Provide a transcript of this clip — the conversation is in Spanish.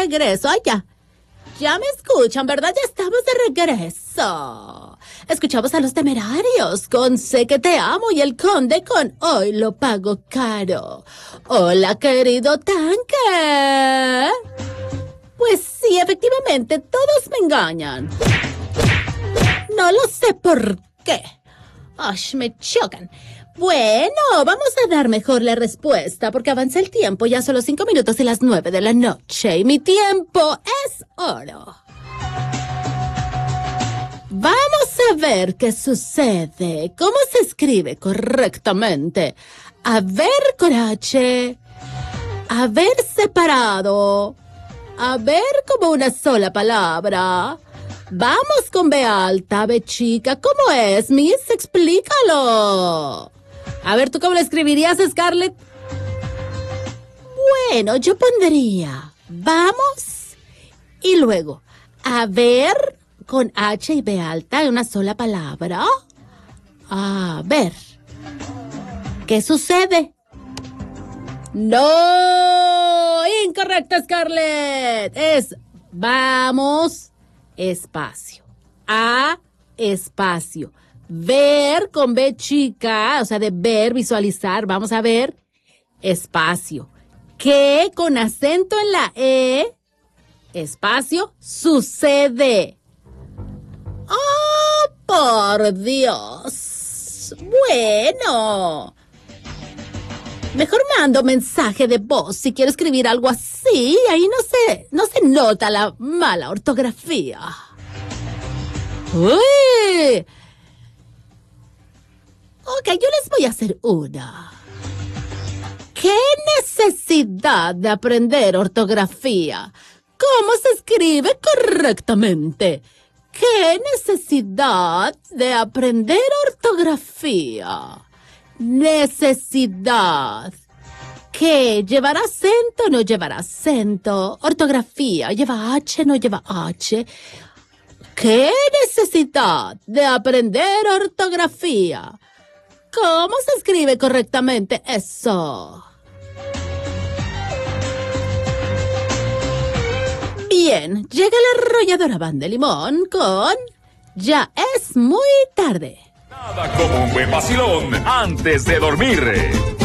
regreso. Ay, ya me escuchan, ¿verdad? Ya estamos de regreso. Escuchamos a Los Temerarios con Sé que te amo y El Conde con Hoy lo pago caro. Hola, querido tanque. Pues sí, efectivamente, todos me engañan. No lo sé por qué. ¡Ay, me chocan! Bueno, vamos a dar mejor la respuesta porque avanza el tiempo. Ya son los 5 minutos y las 9 de la noche y mi tiempo es oro. Vamos a ver qué sucede. ¿Cómo se escribe correctamente? Haber con H. Haber separado. Haber como una sola palabra. Vamos con B alta, B chica. ¿Cómo es, Miss? Explícalo. A ver, ¿tú cómo lo escribirías, Scarlett? Bueno, yo pondría vamos y luego a ver con H y B alta en una sola palabra. A ver. ¿Qué sucede? ¡No! Incorrecto, Scarlett. Es vamos, espacio. A, espacio. Ver con B chica, o sea, de ver, visualizar, vamos a ver, espacio. Que con acento en la E, espacio, sucede. ¡Oh, por Dios! Bueno. Mejor mando mensaje de voz si quiero escribir algo así. Ahí no se nota la mala ortografía. ¡Uy! Ok, yo les voy a hacer una. ¿Qué necesidad de aprender ortografía? ¿Cómo se escribe correctamente? ¿Qué necesidad de aprender ortografía? Necesidad. ¿Qué? ¿Llevará acento o no llevará acento? Ortografía. ¿Lleva H o no lleva H? ¿Qué necesidad de aprender ortografía? ¿Cómo se escribe correctamente eso? Bien, llega la arrolladora Banda de Limón con Ya es muy tarde. Nada como un buen vacilón antes de dormir.